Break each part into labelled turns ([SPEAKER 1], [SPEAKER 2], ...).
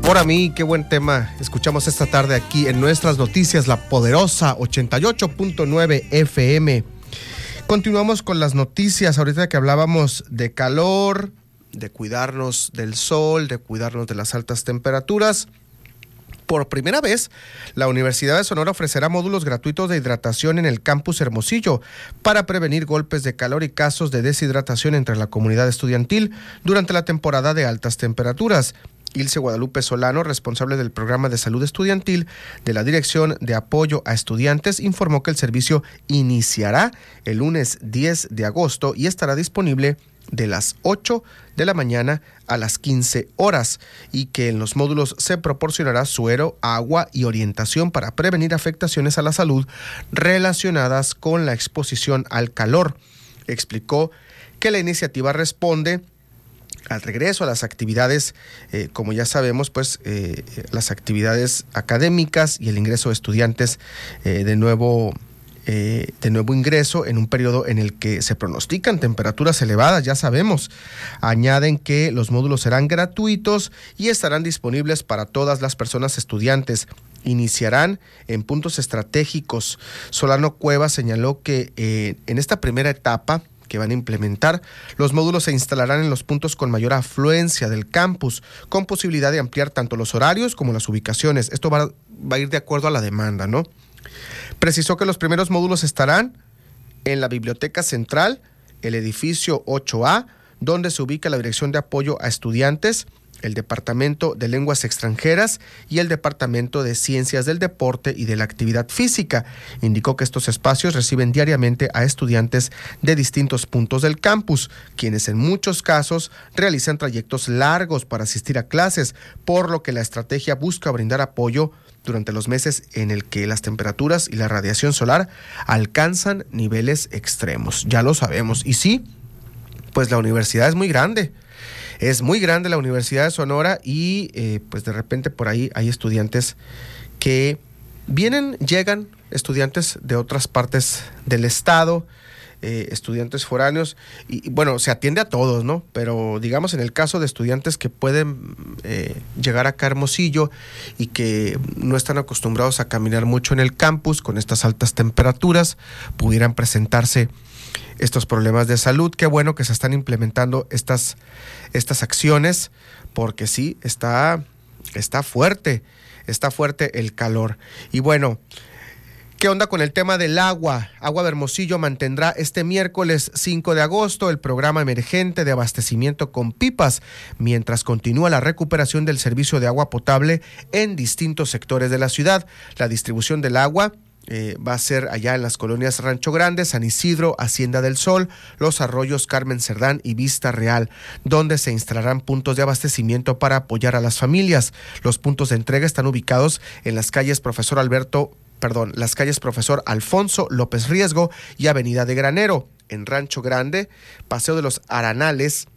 [SPEAKER 1] Por a mí, qué buen tema escuchamos esta tarde aquí en nuestras noticias, la poderosa 88.9 FM. Continuamos con las noticias, ahorita que hablábamos de calor, de cuidarnos del sol, de cuidarnos de las altas temperaturas. Por primera vez, la Universidad de Sonora ofrecerá módulos gratuitos de hidratación en el campus Hermosillo para prevenir golpes de calor y casos de deshidratación entre la comunidad estudiantil durante la temporada de altas temperaturas. Ilse Guadalupe Solano, responsable del programa de salud estudiantil de la Dirección de Apoyo a Estudiantes, informó que el servicio iniciará el lunes 10 de agosto y estará disponible de las 8 de la mañana a las 15 horas y que en los módulos se proporcionará suero, agua y orientación para prevenir afectaciones a la salud relacionadas con la exposición al calor. Explicó que la iniciativa responde al regreso a las actividades, como ya sabemos, las actividades académicas y el ingreso de estudiantes de nuevo ingreso en un periodo en el que se pronostican temperaturas elevadas, ya sabemos. Añaden que los módulos serán gratuitos y estarán disponibles para todas las personas estudiantes. Iniciarán en puntos estratégicos. Solano Cuevas señaló que en esta primera etapa que van a implementar, los módulos se instalarán en los puntos con mayor afluencia del campus, con posibilidad de ampliar tanto los horarios como las ubicaciones. Esto va a ir de acuerdo a la demanda, ¿no? Precisó que los primeros módulos estarán en la Biblioteca Central, el edificio 8A, donde se ubica la Dirección de Apoyo a Estudiantes, el Departamento de Lenguas Extranjeras y el Departamento de Ciencias del Deporte y de la Actividad Física. Indicó que estos espacios reciben diariamente a estudiantes de distintos puntos del campus, quienes en muchos casos realizan trayectos largos para asistir a clases, por lo que la estrategia busca brindar apoyo durante los meses en el que las temperaturas y la radiación solar alcanzan niveles extremos. Ya lo sabemos. Y sí, pues la universidad es muy grande. Es muy grande la Universidad de Sonora y pues de repente por ahí hay estudiantes que llegan estudiantes de otras partes del estado, estudiantes foráneos y bueno, se atiende a todos, ¿no? Pero digamos en el caso de estudiantes que pueden llegar acá a Hermosillo y que no están acostumbrados a caminar mucho en el campus con estas altas temperaturas, pudieran presentarse estos problemas de salud. Qué bueno que se están implementando estas acciones, porque sí, está fuerte el calor. Y bueno, ¿qué onda con el tema del agua? Agua de Hermosillo mantendrá este miércoles 5 de agosto el programa emergente de abastecimiento con pipas, mientras continúa la recuperación del servicio de agua potable en distintos sectores de la ciudad. La distribución del agua va a ser allá en las colonias Rancho Grande, San Isidro, Hacienda del Sol, Los Arroyos, Carmen Cerdán y Vista Real, donde se instalarán puntos de abastecimiento para apoyar a las familias. Los puntos de entrega están ubicados en las calles Profesor Alfonso López Riesgo y Avenida de Granero. En Rancho Grande, Paseo de los Arenales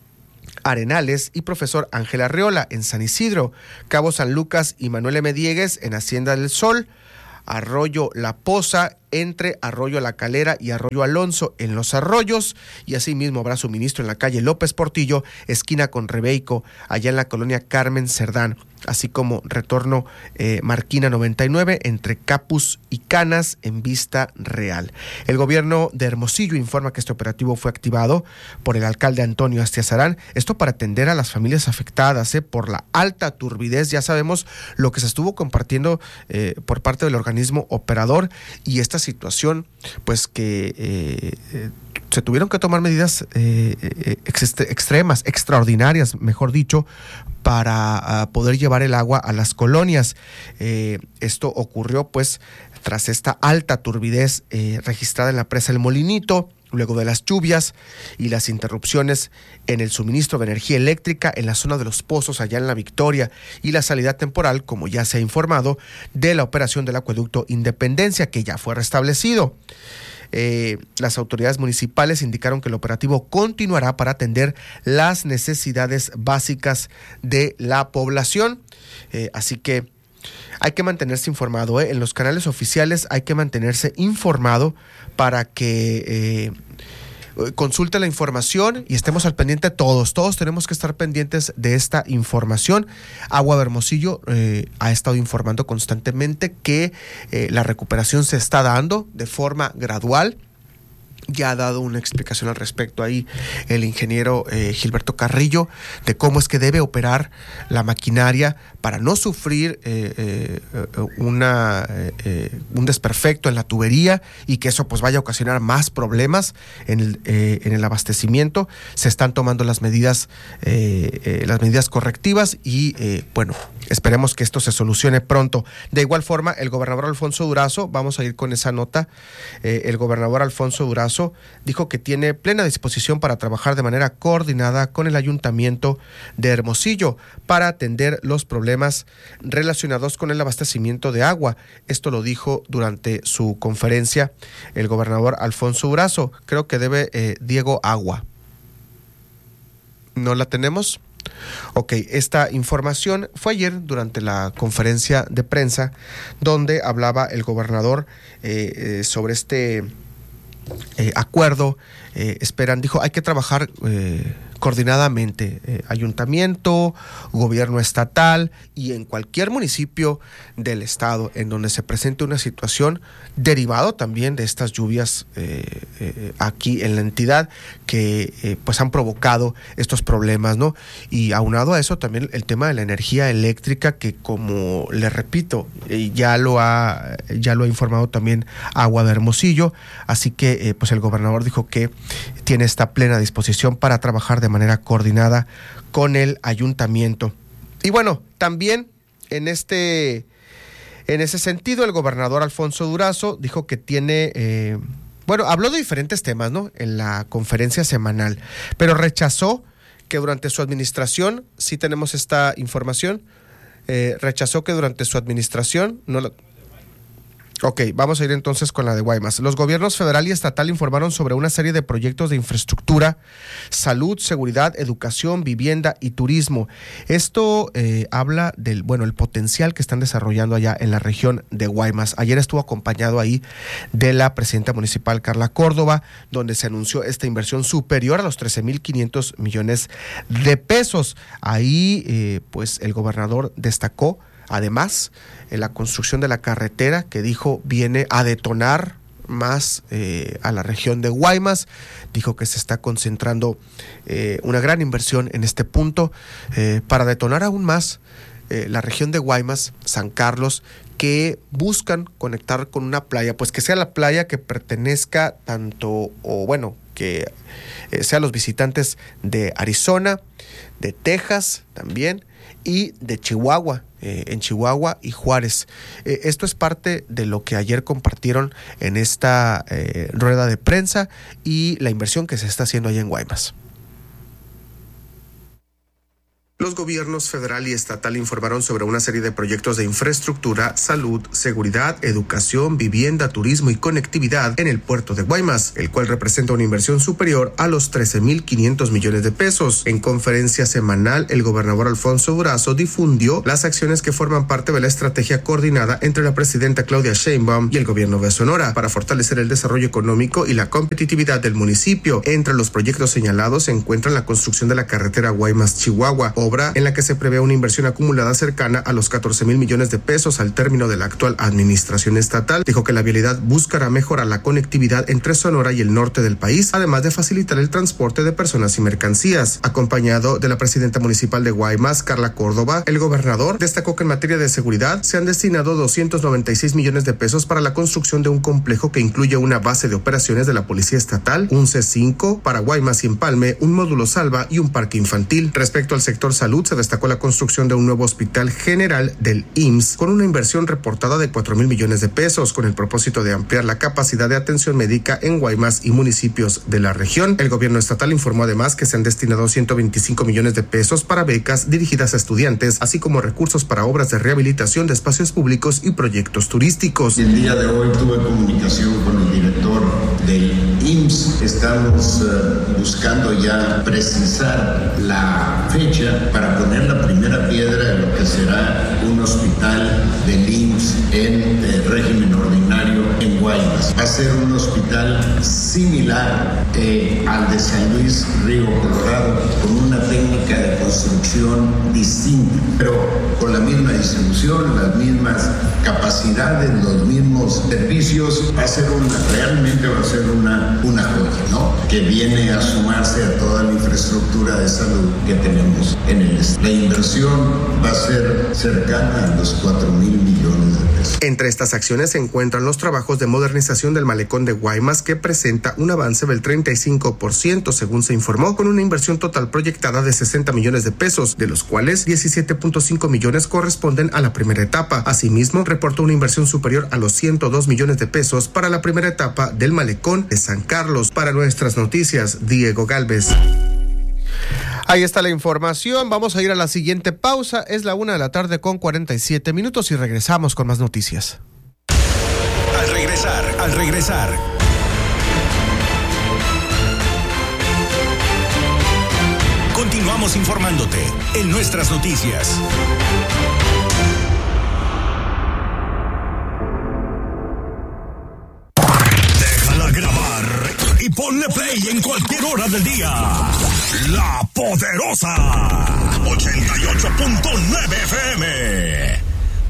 [SPEAKER 1] y Profesor Ángel Arreola. En San Isidro, Cabo San Lucas y Manuel M. Diegues en Hacienda del Sol. Arroyo La Poza, entre Arroyo La Calera y Arroyo Alonso en Los Arroyos, y asimismo habrá suministro en la calle López Portillo, esquina con Rebeico, allá en la colonia Carmen Cerdán, así como retorno Marquina 99 entre Capus y Canas en Vista Real. El gobierno de Hermosillo informa que este operativo fue activado por el alcalde Antonio Astiazarán, esto para atender a las familias afectadas por la alta turbidez. Ya sabemos lo que se estuvo compartiendo por parte del organismo operador y esta situación, pues que se tuvieron que tomar medidas extremas, extraordinarias, mejor dicho, para poder llevar el agua a las colonias. Esto ocurrió pues tras esta alta turbidez registrada en la presa El Molinito, luego de las lluvias y las interrupciones en el suministro de energía eléctrica en la zona de Los Pozos, allá en La Victoria, y la salida temporal, como ya se ha informado, de la operación del acueducto Independencia, que ya fue restablecido. Las autoridades municipales indicaron que el operativo continuará para atender las necesidades básicas de la población. Así que hay que mantenerse informado, en los canales oficiales hay que mantenerse informado para que consulte la información y estemos al pendiente todos tenemos que estar pendientes de esta información. Agua de Hermosillo ha estado informando constantemente que la recuperación se está dando de forma gradual. Ya ha dado una explicación al respecto ahí el ingeniero Gilberto Carrillo de cómo es que debe operar la maquinaria para no sufrir un desperfecto en la tubería y que eso pues vaya a ocasionar más problemas en el abastecimiento. Se están tomando las medidas correctivas y bueno, esperemos que esto se solucione pronto. De igual forma, el gobernador Alfonso Durazo, vamos a ir con esa nota, el gobernador Alfonso Durazo dijo que tiene plena disposición para trabajar de manera coordinada con el Ayuntamiento de Hermosillo para atender los problemas relacionados con el abastecimiento de agua. Esto lo dijo durante su conferencia el gobernador Alfonso Durazo. Creo que debe Diego Agua. ¿No la tenemos? Ok, esta información fue ayer durante la conferencia de prensa donde hablaba el gobernador sobre este acuerdo. Dijo, hay que trabajar coordinadamente, ayuntamiento, gobierno estatal y en cualquier municipio del estado en donde se presente una situación derivado también de estas lluvias aquí en la entidad que pues han provocado estos problemas, ¿no? Y aunado a eso también el tema de la energía eléctrica que, como le repito, ya lo ha informado también Agua de Hermosillo, así que pues el gobernador dijo que tiene esta plena disposición para trabajar de manera coordinada con el ayuntamiento. Y bueno, también en ese sentido, el gobernador Alfonso Durazo dijo que tiene, habló de diferentes temas, ¿no?, en la conferencia semanal, pero rechazó que durante su administración, sí tenemos esta información, rechazó que durante su administración Ok, vamos a ir entonces con la de Guaymas. Los gobiernos federal y estatal informaron sobre una serie de proyectos de infraestructura, salud, seguridad, educación, vivienda y turismo. Esto habla del, el potencial que están desarrollando allá en la región de Guaymas. Ayer estuvo acompañado ahí de la presidenta municipal Carla Córdoba, donde se anunció esta inversión superior a los 13,500 millones de pesos. Ahí, pues el gobernador destacó además la construcción de la carretera que dijo viene a detonar más a la región de Guaymas. Dijo que se está concentrando una gran inversión en este punto para detonar aún más la región de Guaymas, San Carlos, que buscan conectar con una playa, pues que sea la playa que pertenezca que sea los visitantes de Arizona, de Texas también y de Chihuahua. En Chihuahua y Juárez. Esto es parte de lo que ayer compartieron en esta rueda de prensa y la inversión que se está haciendo allá en Guaymas. Los gobiernos federal y estatal informaron sobre una serie de proyectos de infraestructura, salud, seguridad, educación, vivienda, turismo y conectividad en el puerto de Guaymas, el cual representa una inversión superior a los 13,500 millones de pesos. En conferencia semanal, el gobernador Alfonso Durazo difundió las acciones que forman parte de la estrategia coordinada entre la presidenta Claudia Sheinbaum y el gobierno de Sonora para fortalecer el desarrollo económico y la competitividad del municipio. Entre los proyectos señalados se encuentran la construcción de la carretera Guaymas-Chihuahua, en la que se prevé una inversión acumulada cercana a los 14,000 millones de pesos al término de la actual administración estatal. Dijo que la vialidad buscará mejorar la conectividad entre Sonora y el norte del país, además de facilitar el transporte de personas y mercancías. Acompañado de la presidenta municipal de Guaymas, Carla Córdoba, el gobernador destacó que en materia de seguridad se han destinado 296 millones de pesos para la construcción de un complejo que incluye una base de operaciones de la Policía Estatal, un C5 para Guaymas y Empalme, un módulo salva y un parque infantil. Respecto al sector salud, se destacó la construcción de un nuevo hospital general del IMSS con una inversión reportada de 4,000 millones de pesos con el propósito de ampliar la capacidad de atención médica en Guaymas y municipios de la región. El gobierno estatal informó además que se han destinado 125 millones de pesos para becas dirigidas a estudiantes, así como recursos para obras de rehabilitación de espacios públicos y proyectos turísticos.
[SPEAKER 2] El día de hoy tuve comunicación con el director del IMSS. Estamos buscando ya precisar la fecha para poner la primera piedra de lo que será un hospital del IMSS en régimen ordinario en Guaymas. Va a ser un hospital similar al de San Luis Río Colorado, con una técnica de construcción distinta, pero con la misma distribución, las mismas capacidades, los mismos servicios. Realmente va a ser una joya, ¿no? Que viene a sumarse a toda la infraestructura de salud que tenemos en el estado. La inversión va a ser cercana a los 4,000 millones de pesos.
[SPEAKER 1] Entre estas acciones se encuentran los trabajos de modernización del malecón de Guaymas, que presenta un avance del 35%, según se informó, con una inversión total proyectada de 60 millones de pesos, de los cuales 17.5 millones corresponden a la primera etapa. Asimismo, reportó una inversión superior a los 102 millones de pesos para la primera etapa del malecón de San Carlos. Para Nuestras Noticias, Diego Galvez. Ahí está la información. Vamos a ir a la siguiente pausa. Es la 1:47 p.m. y regresamos con más noticias.
[SPEAKER 3] Al regresar. Continuamos informándote en Nuestras Noticias. Déjala grabar y ponle play en cualquier hora del día. La Poderosa 88.9 FM.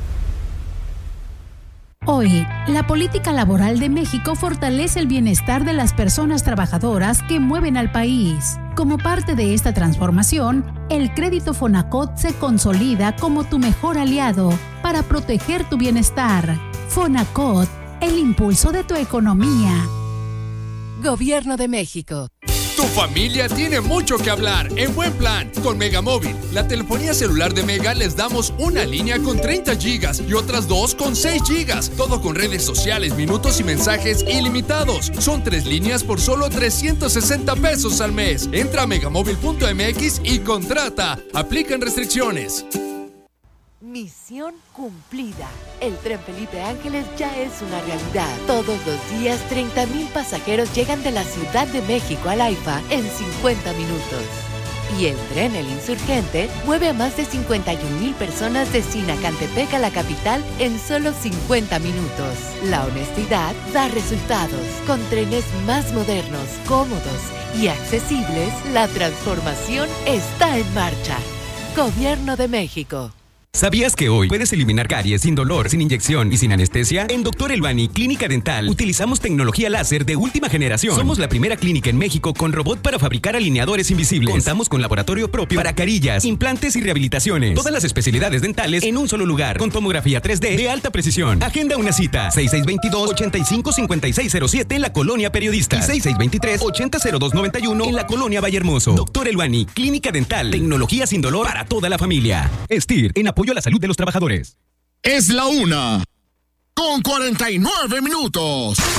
[SPEAKER 4] Hoy, la política laboral de México fortalece el bienestar de las personas trabajadoras que mueven al país. Como parte de esta transformación, el crédito Fonacot se consolida como tu mejor aliado para proteger tu bienestar. Fonacot, el impulso de tu economía.
[SPEAKER 5] Gobierno de México.
[SPEAKER 6] Tu familia tiene mucho que hablar en Buen Plan con Megamóvil. La telefonía celular de Mega les damos una línea con 30 gigas y otras 2 con 6 gigas. Todo con redes sociales, minutos y mensajes ilimitados. Son 3 líneas por solo 360 pesos al mes. Entra a megamóvil.mx y contrata. Aplican restricciones.
[SPEAKER 5] Misión cumplida. El tren Felipe Ángeles ya es una realidad. Todos los días 30,000 pasajeros llegan de la Ciudad de México al AIFA en 50 minutos. Y el tren El Insurgente mueve a más de 51,000 personas de Sinacantepec a la capital en solo 50 minutos. La honestidad da resultados. Con trenes más modernos, cómodos y accesibles, la transformación está en marcha. Gobierno de México.
[SPEAKER 7] ¿Sabías que hoy puedes eliminar caries sin dolor, sin inyección y sin anestesia? En Dr. Elbani Clínica Dental utilizamos tecnología láser de última generación. Somos la primera clínica en México con robot para fabricar alineadores invisibles. Contamos con laboratorio propio para carillas, implantes y rehabilitaciones. Todas las especialidades dentales en un solo lugar, con tomografía 3D de alta precisión. Agenda una cita, 6622-855607 en la Colonia Periodista y 6623-800291 en la Colonia Vallehermoso. Dr. Elbani Clínica Dental, tecnología sin dolor para toda la familia. STIR, en apoyo a la salud de los trabajadores.
[SPEAKER 8] Es la 1:49 p.m.